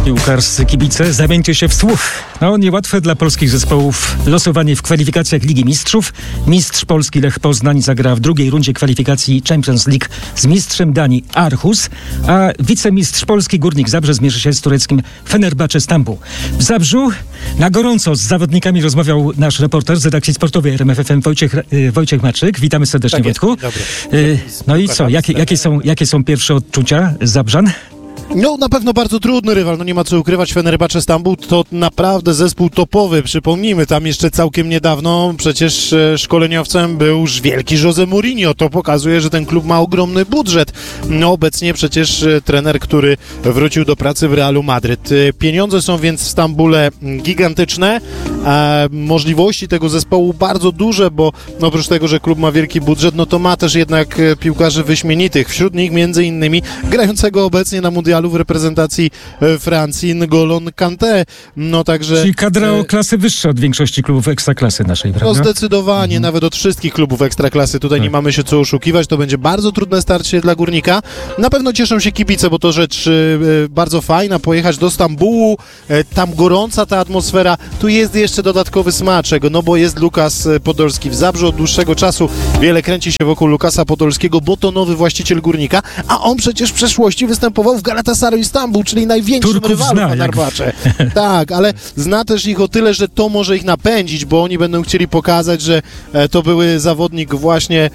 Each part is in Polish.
Piłkarscy kibice, zamieńcie się w słuch. No, niełatwe dla polskich zespołów losowanie w kwalifikacjach Ligi Mistrzów. Mistrz Polski Lech Poznań zagra w drugiej rundzie kwalifikacji Champions League z mistrzem Danii Aarhus, a wicemistrz Polski Górnik Zabrze zmierzy się z tureckim Fenerbahce Stambuł. W Zabrzu na gorąco z zawodnikami rozmawiał nasz reporter z redakcji sportowej RMF FM Wojciech Maczyk. Witamy serdecznie, tak Wojtku. No i co, jakie są pierwsze odczucia z Zabrzan? No, na pewno bardzo trudny rywal, no nie ma co ukrywać, Fenerbahce Stambuł to naprawdę zespół topowy, przypomnijmy, tam jeszcze całkiem niedawno przecież szkoleniowcem był już wielki José Mourinho, to pokazuje, że ten klub ma ogromny budżet. No obecnie przecież trener, który wrócił do pracy w Realu Madryt. Pieniądze są więc w Stambule gigantyczne, a możliwości tego zespołu bardzo duże, bo no, oprócz tego, że klub ma wielki budżet, no to ma też jednak piłkarzy wyśmienitych, wśród nich między innymi grającego obecnie na mundialu w reprezentacji Francji N'Golo Kanté. No także... Czyli kadra o klasy wyższe od większości klubów ekstraklasy naszej, prawda? No zdecydowanie, nawet od wszystkich klubów ekstraklasy. Tutaj nie mamy się co oszukiwać, to będzie bardzo trudne starcie dla Górnika. Na pewno cieszą się kibice, bo to rzecz bardzo fajna, pojechać do Stambułu, tam gorąca ta atmosfera, tu jest jeszcze dodatkowy smaczek, no bo jest Lukas Podolski w Zabrzu od dłuższego czasu, wiele kręci się wokół Lukasa Podolskiego, bo to nowy właściciel Górnika, a on przecież w przeszłości występował w Galatasaray Stambuł, czyli największym rywalu Fenerbahce. Tak, ale zna też ich o tyle, że to może ich napędzić, bo oni będą chcieli pokazać, że to były zawodnik właśnie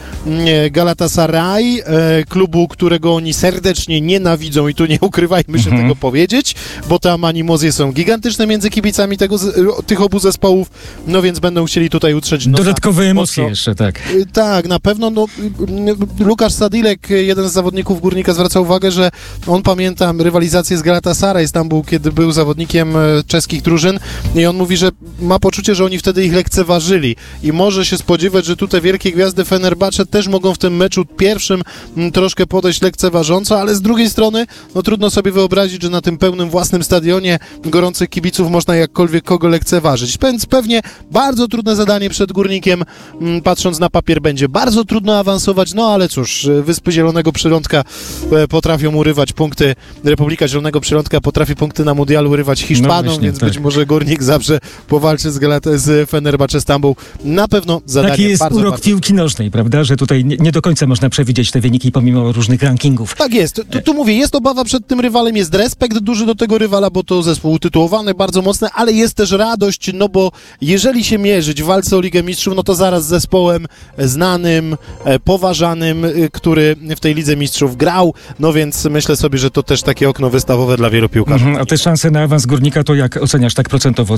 Galatasaray, klubu, którego oni serdecznie nienawidzą i tu nie ukrywajmy się tego powiedzieć, bo tam animozje są gigantyczne między kibicami tych obu zespołów, no więc będą chcieli tutaj utrzeć nosa. Dodatkowe emocje jeszcze, tak. Tak, na pewno, no Łukasz Sadilek, jeden z zawodników Górnika, zwraca uwagę, że on pamięta rywalizację z Galatasaray Stambuł, kiedy był zawodnikiem czeskich drużyn i on mówi, że ma poczucie, że oni wtedy ich lekceważyli i może się spodziewać, że tutaj wielkie gwiazdy Fenerbahce też mogą w tym meczu pierwszym troszkę podejść lekceważąco, ale z drugiej strony, no trudno sobie wyobrazić, że na tym pełnym własnym stadionie gorących kibiców można jakkolwiek kogo lekceważyć. Więc pewnie bardzo trudne zadanie przed Górnikiem, patrząc na papier, będzie bardzo trudno awansować, no ale cóż, Wyspy Zielonego Przylądka potrafią urywać punkty, Republika Zielonego Przylądka potrafi punkty na mundialu urywać Hiszpanom, no właśnie, więc tak. Być może Górnik Zabrze powalczy z Fenerbahce Stambuł. Na pewno zadanie taki jest bardzo, urok bardzo... piłki nożnej, prawda, że tutaj nie do końca można przewidzieć te wyniki pomimo różnych rankingów. Tak jest. Tu mówię, jest obawa przed tym rywalem, jest respekt duży do tego rywala, bo to zespół utytułowany, bardzo mocny, ale jest też radość, no bo jeżeli się mierzyć w walce o Ligę Mistrzów, no to zaraz z zespołem znanym, poważanym, który w tej Lidze Mistrzów grał, no więc myślę sobie, że to też takie okno wystawowe dla wielu piłkarzy. A te szanse na awans Górnika to jak oceniasz tak procentowo?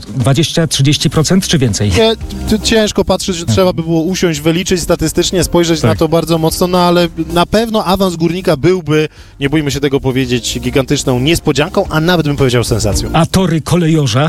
20-30% czy więcej? Ciężko patrzeć, że trzeba by było usiąść, wyliczyć statystycznie, spojrzeć na to bardzo mocno, no ale na pewno awans Górnika byłby, nie bójmy się tego powiedzieć, gigantyczną niespodzianką, a nawet bym powiedział sensacją. A tory kolejorza,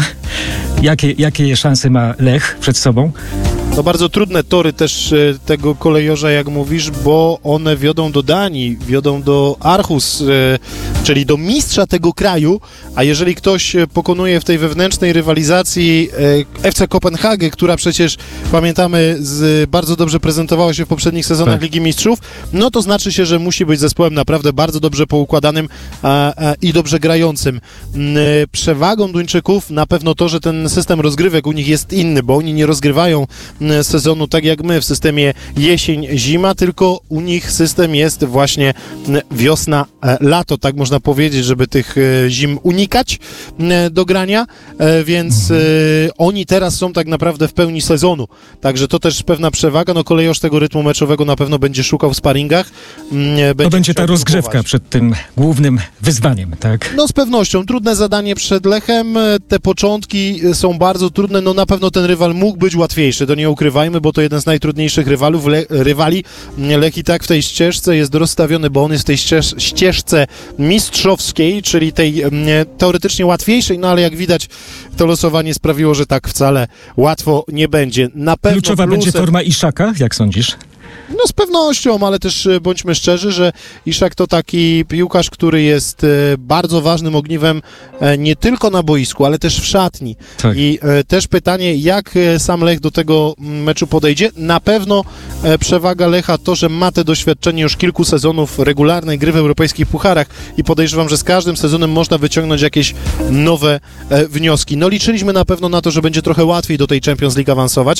jakie szanse ma Lech przed sobą? No bardzo trudne tory też tego kolejorza, jak mówisz, bo one wiodą do Danii, wiodą do Aarhus, czyli do mistrza tego kraju, a jeżeli ktoś pokonuje w tej wewnętrznej rywalizacji FC Kopenhagę, która przecież, pamiętamy, bardzo dobrze prezentowała się w poprzednich sezonach Ligi Mistrzów, no to znaczy się, że musi być zespołem naprawdę bardzo dobrze poukładanym i dobrze grającym. Przewagą Duńczyków na pewno to, że ten system rozgrywek u nich jest inny, bo oni nie rozgrywają sezonu tak jak my w systemie jesień-zima, tylko u nich system jest właśnie wiosna-lato, tak można powiedzieć, żeby tych zim unikać do grania, więc oni teraz są tak naprawdę w pełni sezonu, także to też pewna przewaga, no kolejorz tego rytmu meczowego na pewno będzie szukał w sparingach. To będzie ta rozgrzewka przed tym głównym wyzwaniem, tak? No z pewnością, trudne zadanie przed Lechem, te początki są bardzo trudne, no na pewno ten rywal mógł być łatwiejszy, to nie ukrywajmy, bo to jeden z najtrudniejszych rywali. Lech i tak w tej ścieżce jest rozstawiony, bo on jest w tej ścieżce mistrzowskiej, czyli tej teoretycznie łatwiejszej, no ale jak widać, to losowanie sprawiło, że tak wcale łatwo nie będzie. Na pewno kluczowa będzie forma Iszaka, jak sądzisz? No z pewnością, ale też bądźmy szczerzy, że Iszak to taki piłkarz, który jest bardzo ważnym ogniwem nie tylko na boisku, ale też w szatni. Tak. I też pytanie, jak sam Lech do tego meczu podejdzie. Na pewno przewaga Lecha to, że ma te doświadczenie już kilku sezonów regularnej gry w europejskich pucharach i podejrzewam, że z każdym sezonem można wyciągnąć jakieś nowe wnioski. No liczyliśmy na pewno na to, że będzie trochę łatwiej do tej Champions League awansować,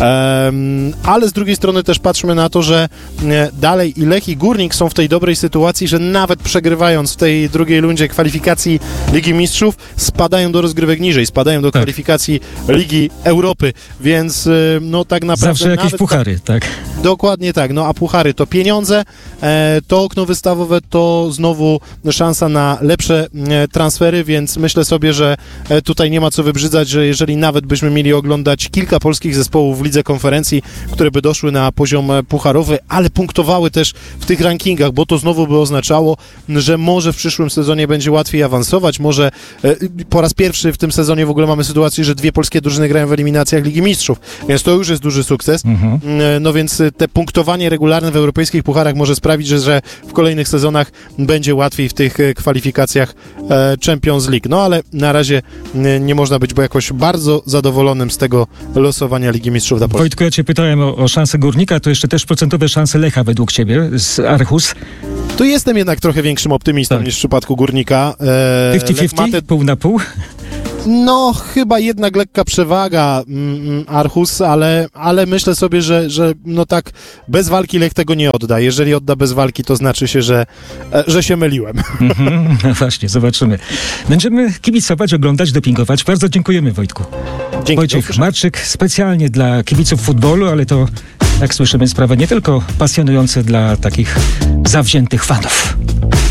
ale z drugiej strony też patrzmy na to, że dalej i Lech i Górnik są w tej dobrej sytuacji, że nawet przegrywając w tej drugiej rundzie kwalifikacji Ligi Mistrzów, spadają do rozgrywek niżej, spadają do kwalifikacji Ligi Europy, więc no tak naprawdę... Zawsze jakieś puchary, tak. Dokładnie tak, no a puchary to pieniądze, to okno wystawowe to znowu szansa na lepsze transfery, więc myślę sobie, że tutaj nie ma co wybrzydzać, że jeżeli nawet byśmy mieli oglądać kilka polskich zespołów w Lidze Konferencji, które by doszły na poziom pucharowy, ale punktowały też w tych rankingach, bo to znowu by oznaczało, że może w przyszłym sezonie będzie łatwiej awansować, może po raz pierwszy w tym sezonie w ogóle mamy sytuację, że dwie polskie drużyny grają w eliminacjach Ligi Mistrzów, więc to już jest duży sukces. No więc te punktowanie regularne w europejskich pucharach może sprawić, że w kolejnych sezonach będzie łatwiej w tych kwalifikacjach Champions League. No ale na razie nie można być jakoś bardzo zadowolonym z tego losowania Ligi Mistrzów dla Polski. Wojtku, ja cię pytałem o szanse Górnika, to jeszcze też procentowe szanse Lecha według ciebie z Aarhus. Tu jestem jednak trochę większym optymistą niż w przypadku Górnika. 50-50? Pół na pół? No, chyba jednak lekka przewaga Aarhus, ale myślę sobie, że no tak bez walki Lech tego nie odda. Jeżeli odda bez walki, to znaczy się, że się myliłem. No właśnie, zobaczymy. Będziemy kibicować, oglądać, dopingować. Bardzo dziękujemy, Wojtku. Dzięki. Wojciech Marczyk specjalnie dla kibiców futbolu, ale to, jak słyszymy, sprawa nie tylko pasjonująca dla takich zawziętych fanów.